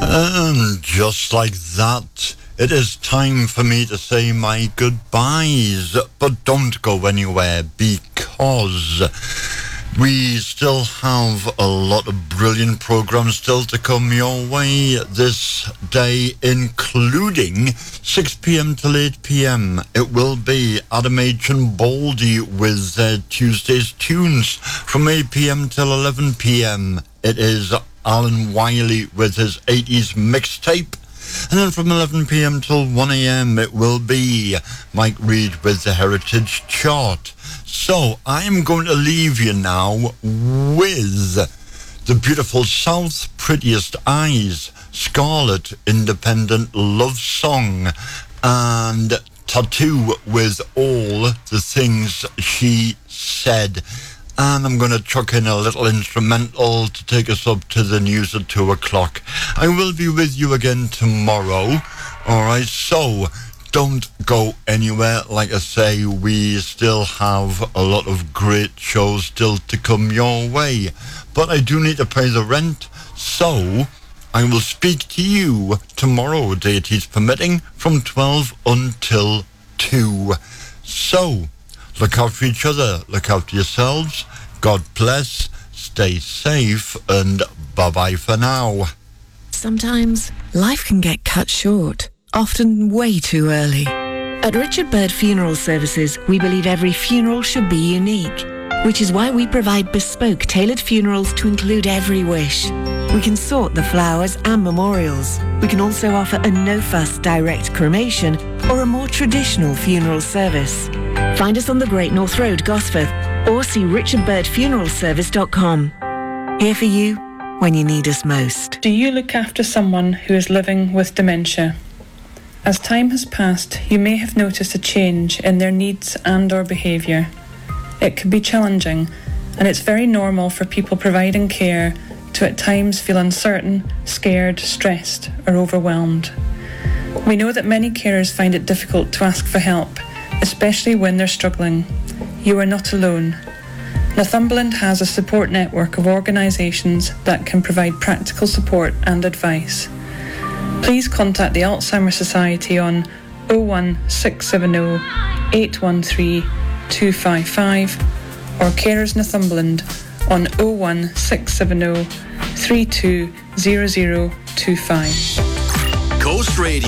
And just like that, it is time for me to say my goodbyes. But don't go anywhere, because we still have a lot of brilliant programs still to come your way this day, including 6 p.m. till 8 p.m. It will be Adam H. and Baldy with their Tuesday's Tunes from 8 p.m. till 11 p.m. It is Alan Wiley with his 80s mixtape. And then from 11 p.m. till 1 a.m. it will be Mike Reed with the Heritage Chart. So I'm going to leave you now with the beautiful South Prettiest Eyes, Scarlet Independent Love Song, and Tattoo with All the Things She Said. And I'm going to chuck in a little instrumental to take us up to the news at 2 o'clock. I will be with you again tomorrow. All right, so don't go anywhere. Like I say, we still have a lot of great shows still to come your way. But I do need to pay the rent, so I will speak to you tomorrow, deities permitting, from 12 until 2. So, look out for each other, look after yourselves, God bless, stay safe, and bye-bye for now. Sometimes life can get cut short, often way too early. At Richard Bird Funeral Services, we believe every funeral should be unique, which is why we provide bespoke, tailored funerals to include every wish. We can sort the flowers and memorials. We can also offer a no-fuss direct cremation or a more traditional funeral service. Find us on the Great North Road, Gosforth, or see richardbirdfuneralservice.com. Here for you when you need us most. Do you look after someone who is living with dementia? As time has passed, you may have noticed a change in their needs and or behaviour. It can be challenging, and it's very normal for people providing care to at times feel uncertain, scared, stressed or overwhelmed. We know that many carers find it difficult to ask for help, especially when they're struggling. You are not alone. Northumberland has a support network of organisations that can provide practical support and advice. Please contact the Alzheimer's Society on 01670 813 255 or Carers Northumberland on 01670 320025. Coast Radio.